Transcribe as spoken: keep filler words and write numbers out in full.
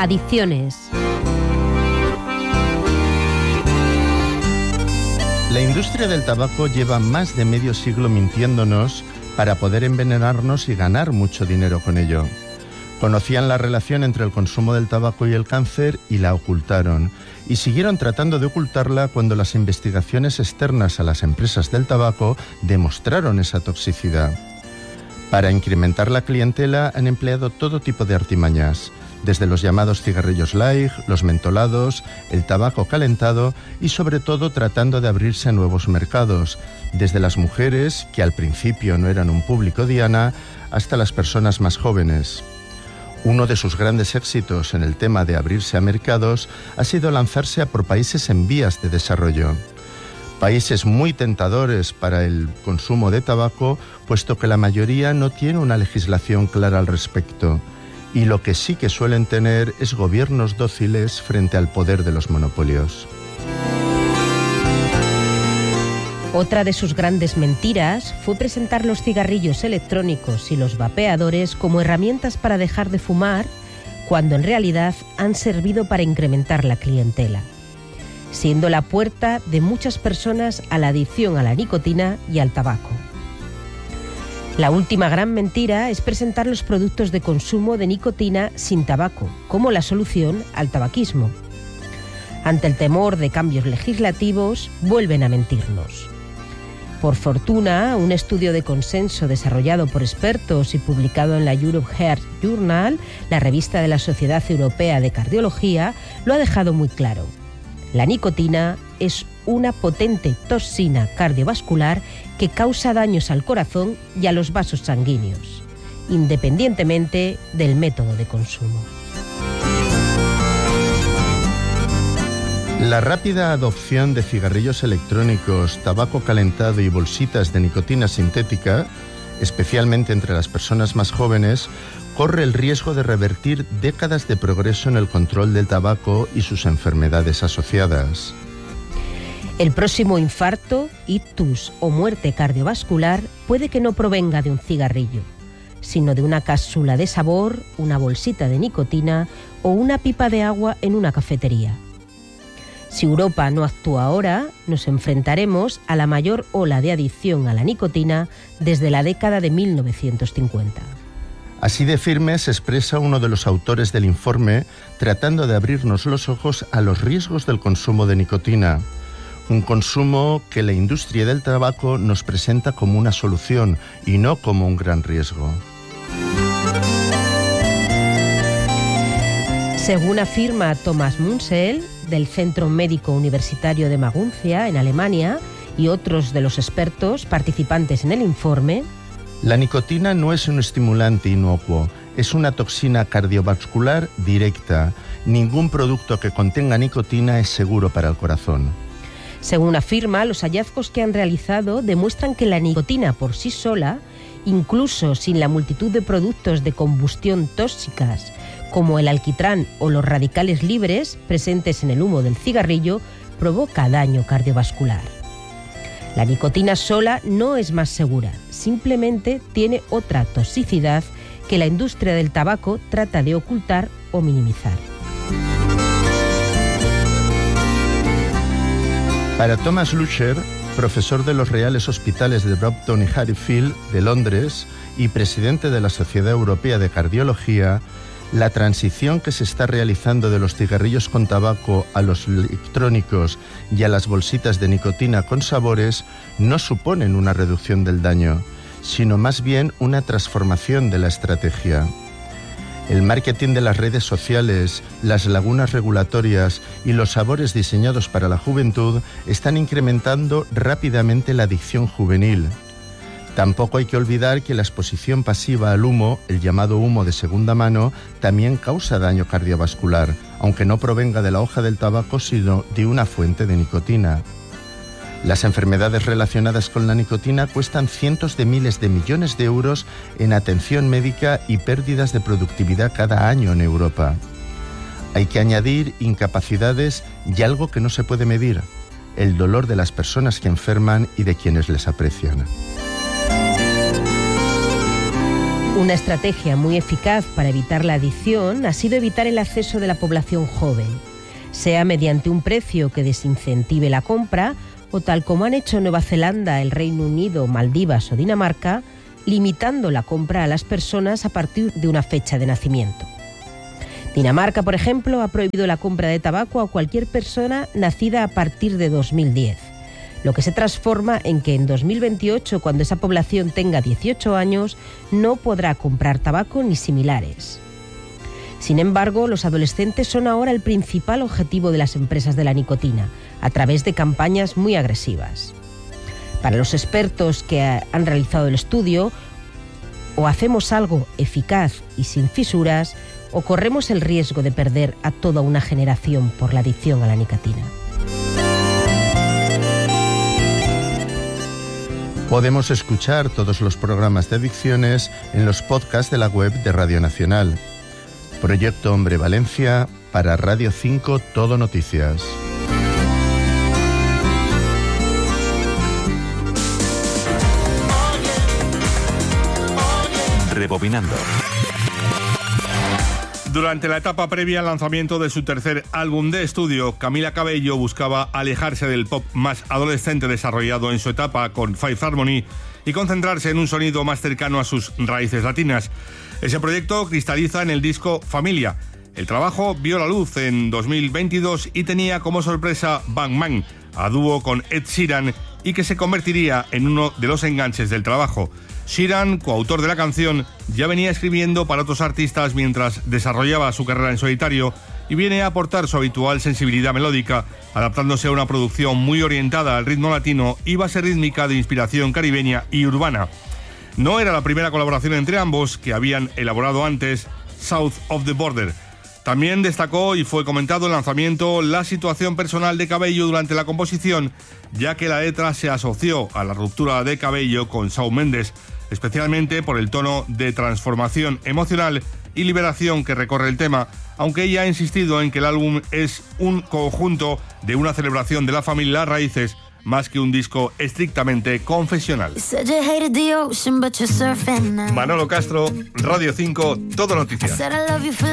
Adicciones. La industria del tabaco lleva más de medio siglo mintiéndonos para poder envenenarnos y ganar mucho dinero con ello. Conocían la relación entre el consumo del tabaco y el cáncer y la ocultaron, y siguieron tratando de ocultarla cuando las investigaciones externas a las empresas del tabaco demostraron esa toxicidad. Para incrementar la clientela han empleado todo tipo de artimañas, desde los llamados cigarrillos light, los mentolados, el tabaco calentado y sobre todo tratando de abrirse a nuevos mercados, desde las mujeres, que al principio no eran un público diana, hasta las personas más jóvenes. Uno de sus grandes éxitos en el tema de abrirse a mercados ha sido lanzarse a por países en vías de desarrollo. Países muy tentadores para el consumo de tabaco, puesto que la mayoría no tiene una legislación clara al respecto. Y lo que sí que suelen tener es gobiernos dóciles frente al poder de los monopolios. Otra de sus grandes mentiras fue presentar los cigarrillos electrónicos y los vapeadores como herramientas para dejar de fumar, cuando en realidad han servido para incrementar la clientela, siendo la puerta de muchas personas a la adicción a la nicotina y al tabaco. La última gran mentira es presentar los productos de consumo de nicotina sin tabaco como la solución al tabaquismo. Ante el temor de cambios legislativos, vuelven a mentirnos. Por fortuna, un estudio de consenso desarrollado por expertos y publicado en la Europe Heart Journal, la revista de la Sociedad Europea de Cardiología, lo ha dejado muy claro. La nicotina es una potente toxina cardiovascular que causa daños al corazón y a los vasos sanguíneos, independientemente del método de consumo. La rápida adopción de cigarrillos electrónicos, tabaco calentado y bolsitas de nicotina sintética, especialmente entre las personas más jóvenes, corre el riesgo de revertir décadas de progreso en el control del tabaco y sus enfermedades asociadas. El próximo infarto, ictus o muerte cardiovascular puede que no provenga de un cigarrillo, sino de una cápsula de sabor, una bolsita de nicotina o una pipa de agua en una cafetería. Si Europa no actúa ahora, nos enfrentaremos a la mayor ola de adicción a la nicotina desde la década de mil novecientos cincuenta. Así de firme se expresa uno de los autores del informe, tratando de abrirnos los ojos a los riesgos del consumo de nicotina. Un consumo que la industria del tabaco nos presenta como una solución y no como un gran riesgo. Según afirma Thomas Munsell, del Centro Médico Universitario de Maguncia, en Alemania, y otros de los expertos participantes en el informe, la nicotina no es un estimulante inocuo, es una toxina cardiovascular directa. Ningún producto que contenga nicotina es seguro para el corazón. Según afirma, los hallazgos que han realizado demuestran que la nicotina por sí sola, incluso sin la multitud de productos de combustión tóxicas, como el alquitrán o los radicales libres presentes en el humo del cigarrillo, provoca daño cardiovascular. La nicotina sola no es más segura, simplemente tiene otra toxicidad que la industria del tabaco trata de ocultar o minimizar. Para Thomas Lutcher, profesor de los Reales Hospitales de Brompton y Harefield de Londres y presidente de la Sociedad Europea de Cardiología, la transición que se está realizando de los cigarrillos con tabaco a los electrónicos y a las bolsitas de nicotina con sabores no suponen una reducción del daño, sino más bien una transformación de la estrategia. El marketing de las redes sociales, las lagunas regulatorias y los sabores diseñados para la juventud están incrementando rápidamente la adicción juvenil. Tampoco hay que olvidar que la exposición pasiva al humo, el llamado humo de segunda mano, también causa daño cardiovascular, aunque no provenga de la hoja del tabaco, sino de una fuente de nicotina. Las enfermedades relacionadas con la nicotina cuestan cientos de miles de millones de euros en atención médica y pérdidas de productividad cada año en Europa. Hay que añadir incapacidades y algo que no se puede medir, el dolor de las personas que enferman y de quienes les aprecian. Una estrategia muy eficaz para evitar la adicción ha sido evitar el acceso de la población joven, sea mediante un precio que desincentive la compra o tal como han hecho Nueva Zelanda, el Reino Unido, Maldivas o Dinamarca, limitando la compra a las personas a partir de una fecha de nacimiento. Dinamarca, por ejemplo, ha prohibido la compra de tabaco a cualquier persona nacida a partir de dos mil diez, lo que se transforma en que en dos mil veintiocho, cuando esa población tenga dieciocho años, no podrá comprar tabaco ni similares. Sin embargo, los adolescentes son ahora el principal objetivo de las empresas de la nicotina, a través de campañas muy agresivas. Para los expertos que han realizado el estudio, o hacemos algo eficaz y sin fisuras, o corremos el riesgo de perder a toda una generación por la adicción a la nicotina. Podemos escuchar todos los programas de adicciones en los podcasts de la web de Radio Nacional. Proyecto Hombre Valencia para Radio cinco Todo Noticias. Rebobinando. Durante la etapa previa al lanzamiento de su tercer álbum de estudio, Camila Cabello buscaba alejarse del pop más adolescente desarrollado en su etapa con Fifth Harmony y concentrarse en un sonido más cercano a sus raíces latinas. Ese proyecto cristaliza en el disco Familia. El trabajo vio la luz en dos mil veintidós y tenía como sorpresa Bang Bang, a dúo con Ed Sheeran, y que se convertiría en uno de los enganches del trabajo. Sheeran, coautor de la canción, ya venía escribiendo para otros artistas mientras desarrollaba su carrera en solitario y viene a aportar su habitual sensibilidad melódica, adaptándose a una producción muy orientada al ritmo latino y base rítmica de inspiración caribeña y urbana. No era la primera colaboración entre ambos, que habían elaborado antes South of the Border. También destacó y fue comentado el lanzamiento la situación personal de Cabello durante la composición, ya que la letra se asoció a la ruptura de Cabello con Shawn Mendes, especialmente por el tono de transformación emocional y liberación que recorre el tema, aunque ella ha insistido en que el álbum es un conjunto de una celebración de la familia y las raíces, más que un disco estrictamente confesional. Manolo Castro, Radio cinco, Todo Noticias.